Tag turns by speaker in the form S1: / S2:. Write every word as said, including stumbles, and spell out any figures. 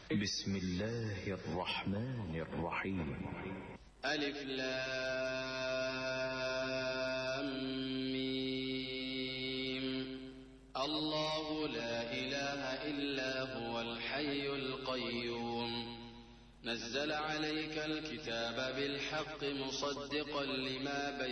S1: بسم الله الرحمن الرحيم.
S2: ألف لام ميم. الله لا إله إلا هو الحي القيوم نزل عليك الكتاب بالحق مصدقا لما بين